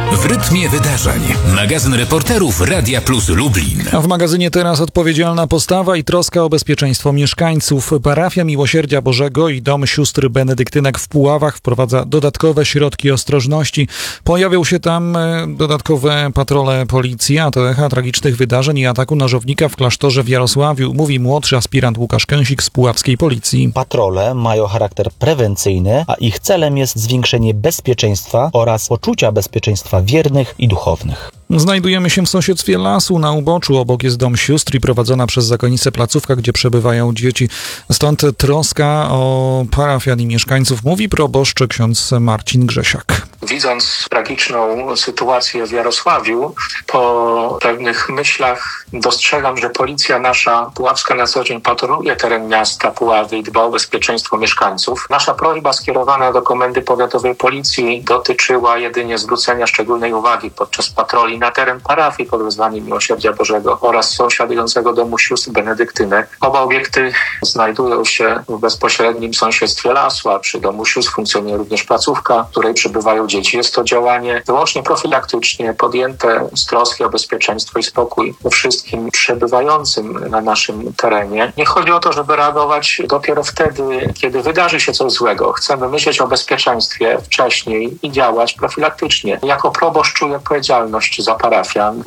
W rytmie wydarzeń. Magazyn reporterów Radia Plus Lublin. A w magazynie teraz odpowiedzialna postawa i troska o bezpieczeństwo mieszkańców. Parafia Miłosierdzia Bożego i Dom Sióstr Benedyktynek w Puławach wprowadza dodatkowe środki ostrożności. Pojawią się tam dodatkowe patrole policji, a to echa tragicznych wydarzeń i ataku nożownika w klasztorze w Jarosławiu, mówi młodszy aspirant Łukasz Kęsik z puławskiej policji. Patrole mają charakter prewencyjny, a ich celem jest zwiększenie bezpieczeństwa oraz poczucia bezpieczeństwa wiernych i duchownych. Znajdujemy się w sąsiedztwie lasu na uboczu. Obok jest dom sióstr i prowadzona przez zakonnicę placówka, gdzie przebywają dzieci. Stąd troska o parafian i mieszkańców, mówi proboszcz ksiądz Marcin Grzesiak. Widząc tragiczną sytuację w Jarosławiu, po pewnych myślach dostrzegam, że policja nasza puławska na co dzień patroluje teren miasta Puławy i dba o bezpieczeństwo mieszkańców. Nasza prośba skierowana do Komendy Powiatowej Policji dotyczyła jedynie zwrócenia szczególnej uwagi podczas patroli na teren parafii pod wezwaniem Miłosierdzia Bożego oraz sąsiadującego domu sióstr Benedyktynek. Oba obiekty znajdują się w bezpośrednim sąsiedztwie lasu, a przy domu sióstr funkcjonuje również placówka, w której przebywają dzieci. Jest to działanie wyłącznie profilaktycznie podjęte z troski o bezpieczeństwo i spokój wszystkim przebywającym na naszym terenie. Nie chodzi o to, żeby reagować dopiero wtedy, kiedy wydarzy się coś złego. Chcemy myśleć o bezpieczeństwie wcześniej i działać profilaktycznie. Jako proboszcz czuję odpowiedzialność za parafian